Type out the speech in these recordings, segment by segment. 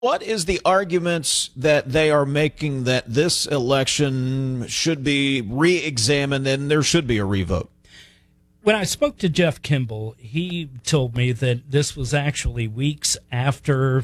What is the arguments that they are making that this election should be re-examined and there should be a revote? When I spoke to Jeff Kimball, he told me that this was actually weeks after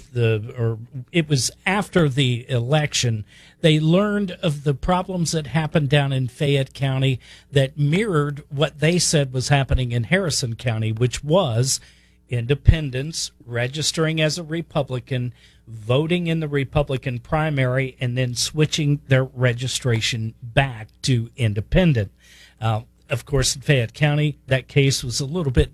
it was after the election. They learned of the problems that happened down in Fayette County that mirrored what they said was happening in Harrison County, which was independents registering as a Republican, voting in the Republican primary, and then switching their registration back to independent. Of course, in Fayette County, that case was a little bit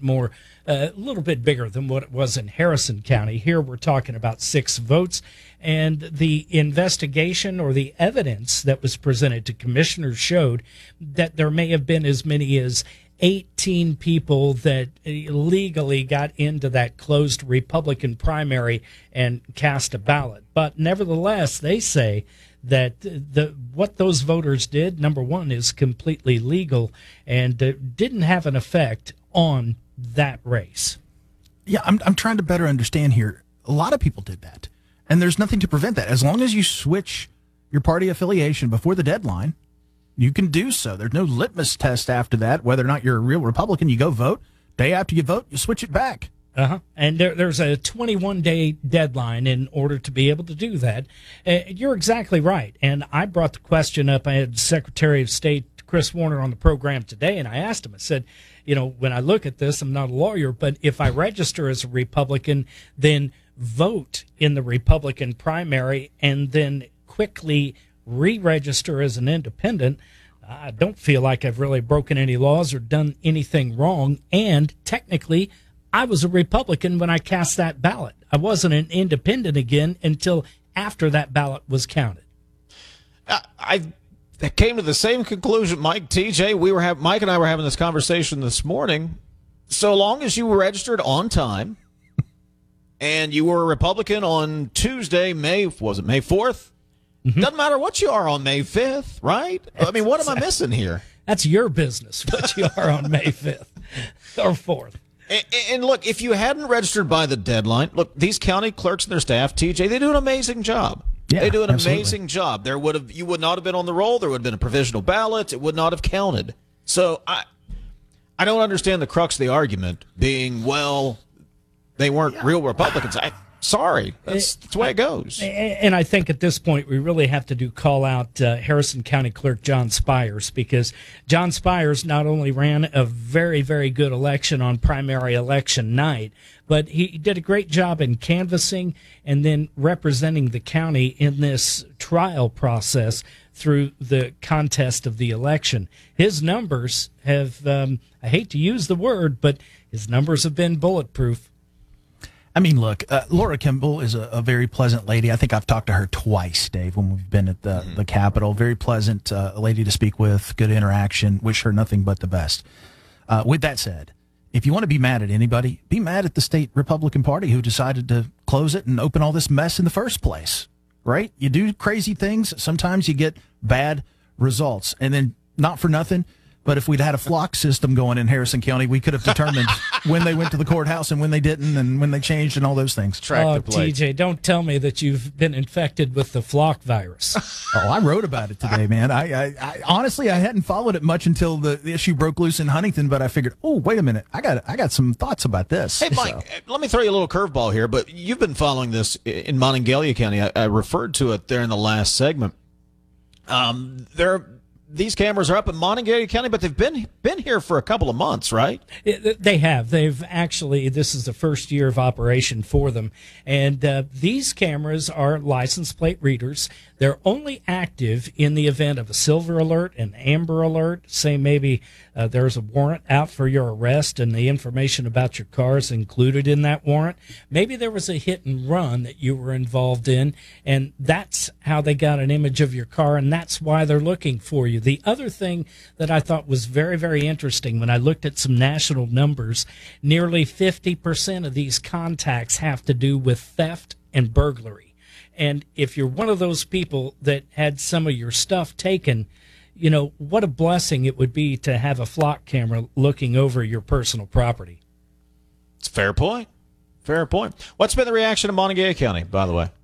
bigger than what it was in Harrison County. Here we're talking about 6 votes, and the investigation or the evidence that was presented to commissioners showed that there may have been as many as 18 people that illegally got into that closed Republican primary and cast a ballot. But nevertheless, they say that what those voters did, number one, is completely legal and didn't have an effect on that race. Yeah, I'm trying to better understand here. A lot of people did that, and there's nothing to prevent that. As long as you switch your party affiliation before the deadline, you can do so. There's no litmus test after that, whether or not you're a real Republican. You go vote. Day after you vote, you switch it back. And there's a 21-day deadline in order to be able to do that. You're exactly right. And I brought the question up. I had Secretary of State Chris Warner on the program today, and I asked him, I said, when I look at this, I'm not a lawyer, but if I register as a Republican, then vote in the Republican primary and then quickly re-register as an independent, I don't feel like I've really broken any laws or done anything wrong. And technically, I was a Republican when I cast that ballot. I wasn't an independent again until after that ballot was counted. I came to the same conclusion, Mike. TJ, Mike and I were having this conversation this morning. So long as you were registered on time and you were a Republican on Tuesday, May 4th? Mm-hmm. Doesn't matter what you are on May 5th, right? I mean, what am I missing here? That's your business, what you are on May 5th or 4th. And look, if you hadn't registered by the deadline, look, these county clerks and their staff, TJ, they do an amazing job. Yeah, they do an absolutely. amazing job. You would not have been on the roll. There would have been a provisional ballot. It would not have counted. So I don't understand the crux of the argument being, well, they weren't real Republicans. Sorry, that's the way it goes. And I think at this point we really have to call out Harrison County Clerk John Spires, because John Spires not only ran a very, very good election on primary election night, but he did a great job in canvassing and then representing the county in this trial process through the contest of the election. His numbers have, I hate to use the word, but his numbers have been bulletproof. I mean, look, Laura Kimball is a very pleasant lady. I think I've talked to her twice, Dave, when we've been at the Capitol. Very pleasant lady to speak with, good interaction. Wish her nothing but the best. With that said, if you want to be mad at anybody, be mad at the state Republican Party who decided to close it and open all this mess in the first place, right? You do crazy things. Sometimes you get bad results. And then, not for nothing, but if we'd had a flock system going in Harrison County, we could have determined when they went to the courthouse and when they didn't and when they changed and all those things. TJ, don't tell me that you've been infected with the flock virus. I wrote about it today, man. I honestly, I hadn't followed it much until the issue broke loose in Huntington, but I figured, oh, wait a minute. I got some thoughts about this. Hey, Mike, let me throw you a little curveball here, but you've been following this in Monongalia County. I referred to it there in the last segment. These cameras are up in Monongalia County, but they've been here for a couple of months, right? They have. They've actually, this is the first year of operation for them. And these cameras are license plate readers. They're only active in the event of a silver alert, an amber alert. Say maybe there's a warrant out for your arrest and the information about your car is included in that warrant. Maybe there was a hit and run that you were involved in, and that's how they got an image of your car, and that's why they're looking for you. The other thing that I thought was very, very interesting when I looked at some national numbers, nearly 50% of these contacts have to do with theft and burglary. And if you're one of those people that had some of your stuff taken, you know, what a blessing it would be to have a flock camera looking over your personal property. It's a fair point. Fair point. What's been the reaction of Monongalia County, by the way?